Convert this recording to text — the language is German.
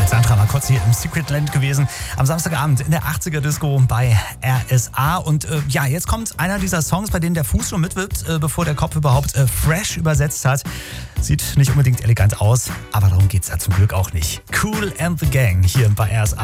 Sandra Marcozzi im Secretland gewesen. Am Samstagabend in der 80er-Disco bei RSA. Und jetzt kommt einer dieser Songs, bei denen der Fuß schon mitwippt, bevor der Kopf überhaupt fresh übersetzt hat. Sieht nicht unbedingt elegant aus, aber darum geht's ja zum Glück auch nicht. Kool and the Gang hier bei RSA.